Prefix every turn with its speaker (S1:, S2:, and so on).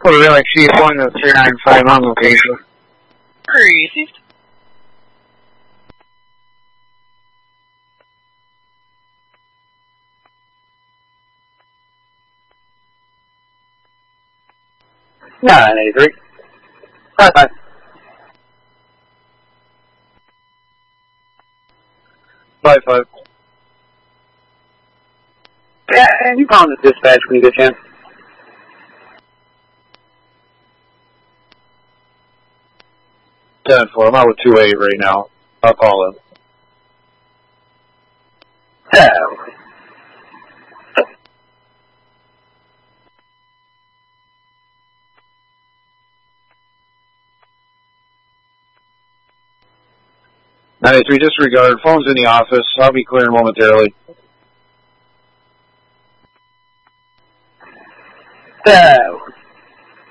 S1: Quarter Relic C1 to 395 on location.
S2: Received.
S3: Nine 83. 5-5.
S4: Five.
S3: Yeah, and you call the dispatch when you get a chance.
S4: I'm out with 2-8 right now. I'll call him.
S3: Yeah.
S4: Three, disregard. Phone's in the office. I'll be clearing momentarily.
S3: So.